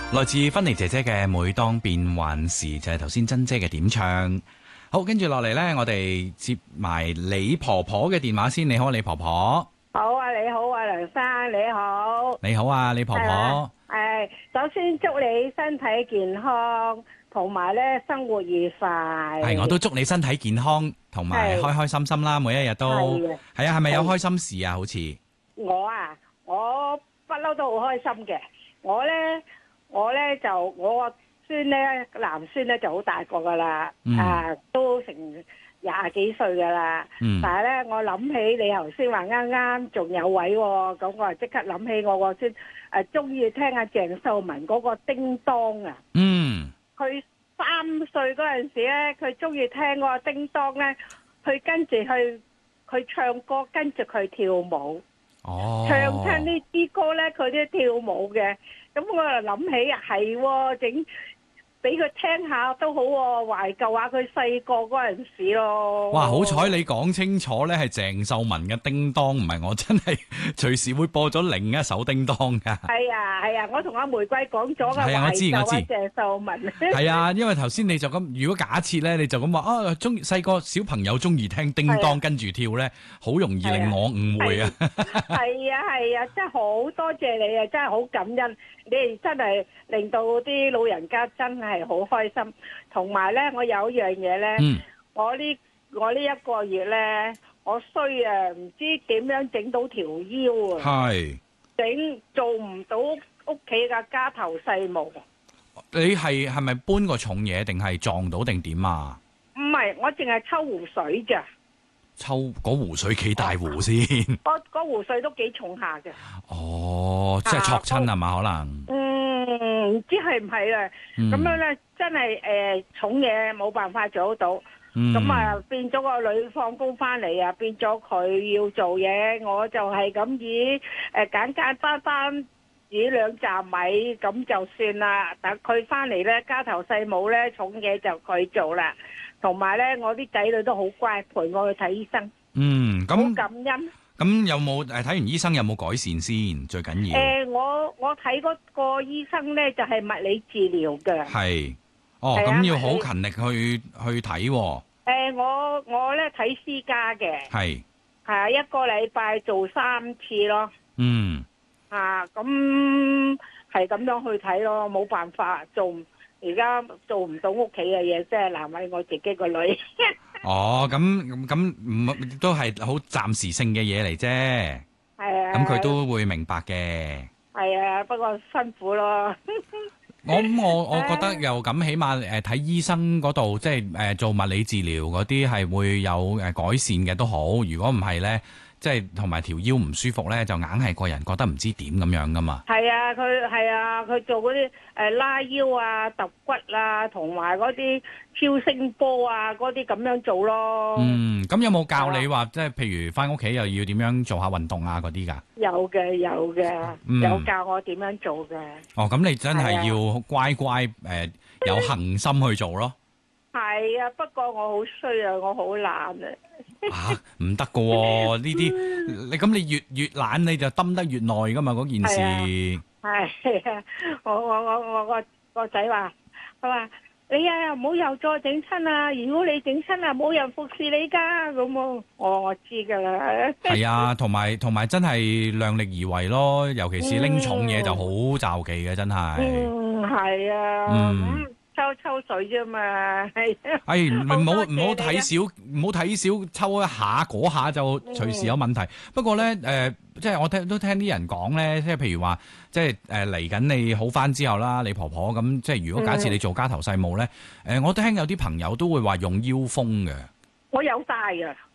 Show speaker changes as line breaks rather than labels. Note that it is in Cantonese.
來自芬妮姐姐嘅每當變幻時，就係頭先珍姐嘅點唱。好，跟住落嚟呢，我哋接埋李婆婆嘅電話先。你好，李婆婆。
好啊，你好啊，梁生，你好。
你好啊，李婆婆。
首先祝你身體健康，同埋咧生活愉快。
係，我都祝你身體健康，同埋開開心心啦，每一日都。係啊，係咪有開心事啊？好似
我不嬲都好開心嘅。我咧就我個孫咧，男孫咧就好大個噶啦，都成20幾歲噶啦。但係咧，我諗起你頭先話啱啱仲有位喎，咁我即刻諗起我個孫中意聽阿鄭秀文嗰個叮當啊。佢3歲嗰陣時咧，佢中意聽嗰個叮當咧，佢跟住佢唱歌，跟住佢跳舞。唱親呢啲歌咧，佢都跳舞嘅。咁我就諗起係整俾佢聽下都好喎，懷舊下佢細個嗰陣時咯。
哇！好彩你講清楚咧，係鄭秀文嘅《叮當》，唔係我真係隨時會播咗另一首《叮當》噶。係
啊，我同阿玫瑰講咗噶，
我知
鄭秀文。
係啊，因為頭先你就咁，如果假設咧，你就咁話中意細個小朋友中意聽《叮當》跟住跳咧，好容易令我誤會啊。
係啊，真係好多謝你啊，真係好感恩。你哋真係令到啲老人家真係好開心，同埋咧，我有一樣嘢咧，我呢1個月咧，我衰啊，唔知點樣整到條腰啊，做唔到屋企嘅家頭細務。
你係咪搬個重嘢，定係撞到定點啊？
唔係，我淨係抽湖水咋。
抽嗰湖水幾大湖先？
嗰湖水都幾重下嘅。
即係戳親係嘛？可能
唔知係唔係啊？咁樣咧，真係重嘢冇辦法做到。咁啊，變咗個女放工翻嚟啊，變咗佢要做嘢，我就係咁以簡單煮2站米咁就算啦。等佢翻嚟咧，家頭細務咧，重嘢就佢做啦。同埋咧，我啲仔女都好乖，陪我去睇醫生。好感恩。
咁有冇睇完醫生有冇改善先？最緊要。
我睇嗰個醫生咧就係物理治療嘅。係。
咁要好勤力去睇。
我咧睇私家嘅。
係。
1個禮拜做3次咯。咁係咁樣去睇咯，冇辦法而家做唔到屋企嘅嘢，真係難為我自己個女。
咁唔都係好暫時性嘅嘢嚟啫。係啊。咁佢都會明白嘅。係
啊，不過辛苦咯。
我覺得又咁，起碼睇醫生嗰度，即係做物理治療嗰啲係會有改善嘅都好。如果唔係咧，即係同埋條腰唔舒服咧，就硬係個人覺得唔知點咁樣噶嘛。佢做嗰啲拉腰啊、揼骨啊，同埋嗰啲超聲波啊，嗰啲咁樣做咯。咁有冇教你話，即係譬如翻屋企又要點樣做下運動啊嗰啲噶？有嘅，有教我點樣做嘅。咁你真係要乖有恒心去做咯。係啊，不過我好衰啊，我好懶啊。唔得噶喎，呢啲你越懶你就蹲得越耐噶嘛，嗰件事。係啊，我個仔話，佢話你唔好又再整親啊！如果你整親啊，冇人服侍你噶。咁我知噶啦。係啊，同埋真係量力而為咯，尤其是拎重嘢就好罩忌嘅，真係。係啊。抽水啫嘛，唔好睇少，抽一下嗰下就隨時有問題。不過咧，即係我都聽啲人講咧，即係譬如話，即係嚟緊你好翻之後啦，你婆婆咁，即係如果假設你做家頭細務咧，我都聽有啲朋友都會話用腰風嘅。我有帶啊。